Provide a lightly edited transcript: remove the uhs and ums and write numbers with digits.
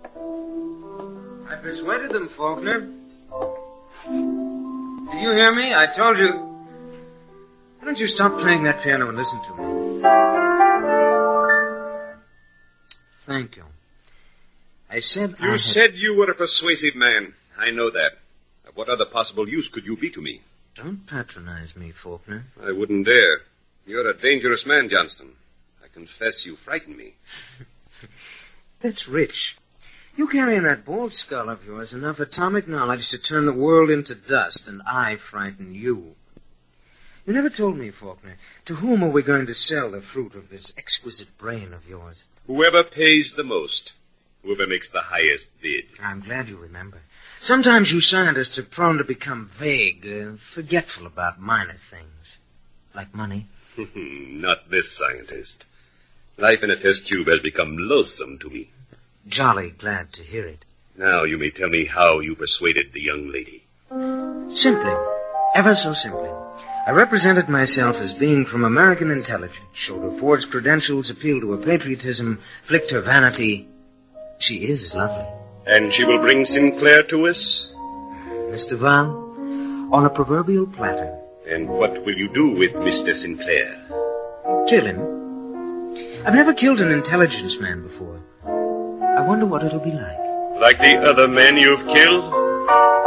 I persuaded them, Faulkner. Did you hear me? I told you. Why don't you stop playing that piano and listen to me? Thank you. I said You said you were a persuasive man. I know that. Of what other possible use could you be to me? Don't patronize me, Faulkner. I wouldn't dare. You're a dangerous man, Johnston. I confess you frighten me. That's rich. You carry in that bald skull of yours enough atomic knowledge to turn the world into dust, and I frighten you. You never told me, Faulkner, to whom are we going to sell the fruit of this exquisite brain of yours? Whoever pays the most. Whoever makes the highest bid. I'm glad you remember. Sometimes you scientists are prone to become vague, forgetful about minor things. Like money. Not this scientist. Life in a test tube has become loathsome to me. Jolly glad to hear it. Now you may tell me how you persuaded the young lady. Simply. Ever so simply. I represented myself as being from American intelligence, showed her forged credentials, appealed to her patriotism, flicked her vanity. She is lovely. And she will bring Sinclair to us? Miss Duval, on a proverbial platter. And what will you do with Mr. Sinclair? Kill him. I've never killed an intelligence man before. I wonder what it'll be like. Like the other men you've killed?